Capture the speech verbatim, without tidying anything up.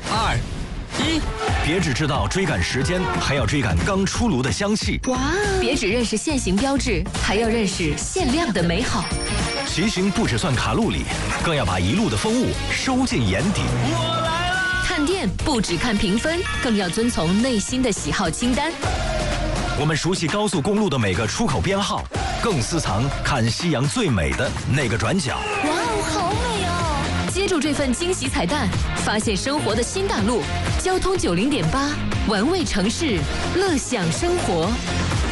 二、一， 别只知道追赶时间，还要追赶刚出炉的香气。 哇！别只认识限行标志，还要认识限量的美好。 骑行不只算卡路里，更要把一路的风物收进眼底。 我来了！ 看店不只看评分，更要遵从内心的喜好清单。 我们熟悉高速公路的每个出口编号，更私藏看夕阳最美的那个转角。 哇哦，好美哦！接住这份惊喜彩蛋，发现生活的新大陆。交通九零点八，玩味城市，乐享生活。